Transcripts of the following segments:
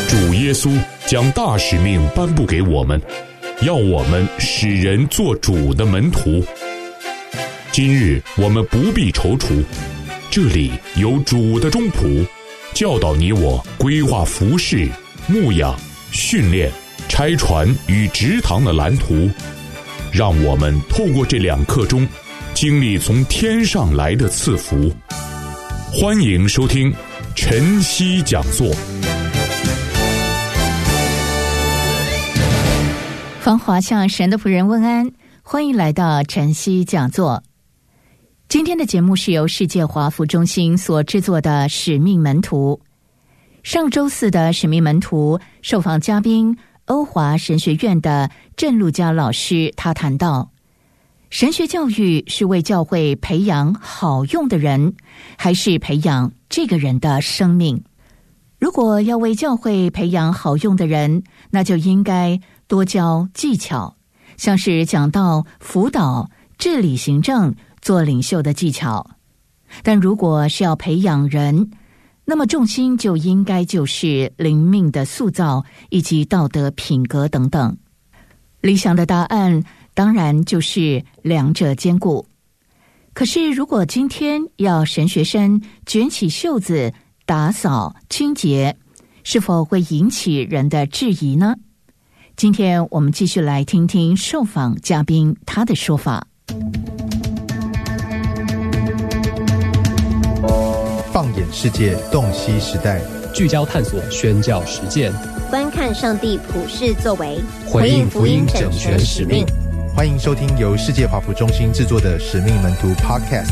主耶稣将大使命颁布给我们，要我们使人做主的门徒。今日我们不必踌躇，这里有主的中仆，教导你我规划服事、牧养、训练、拆船与植堂的蓝图，让我们透过这2课中经历从天上来的赐福。欢迎收听晨曦讲座。 芳华向神的仆人问安，欢迎来到晨曦讲座。今天的节目是由世界华福中心所制作的使命门徒。上周四的使命门徒受访嘉宾欧华神学院的郑路加老师，他谈到神学教育是为教会培养好用的人，还是培养这个人的生命？如果要为教会培养好用的人，那就应该多教技巧，像是讲道、辅导、治理行政、做领袖的技巧。但如果是要培养人，那么重心就应该就是灵命的塑造以及道德品格等等。理想的答案当然就是两者兼顾。可是如果今天要神学生卷起袖子打扫清洁，是否会引起人的质疑呢？今天我们继续来听听受访嘉宾他的说法。 放眼世界，洞悉时代， 聚焦探索，宣教实践， 观看上帝普世作为， 回应福音整全使命。 欢迎收听由世界华福中心制作的使命门徒 Podcast。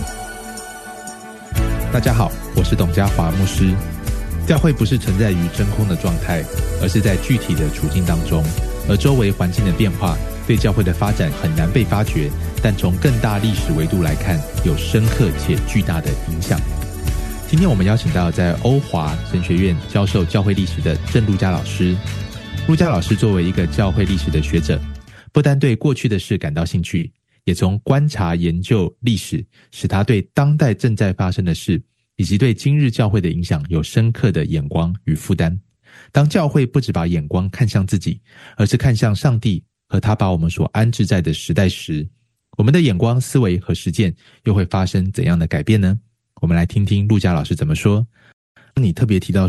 大家好，我是董家华牧师。教会不是存在于真空的状态，而是在具体的处境当中，而周围环境的变化对教会的发展很难被发觉，但从更大历史维度来看，有深刻且巨大的影响。今天我们邀请到在欧华神学院教授教会历史的郑路加老师。路加老师作为一个教会历史的学者，不单对过去的事感到兴趣，也从观察研究历史，使他对当代正在发生的事以及对今日教会的影响有深刻的眼光与负担。当教会不只把眼光看向自己，而是看向上帝和他把我们所安置在的时代时，我们的眼光、思维和实践又会发生怎样的改变呢？我们来听听路加老师怎么说。你特别提到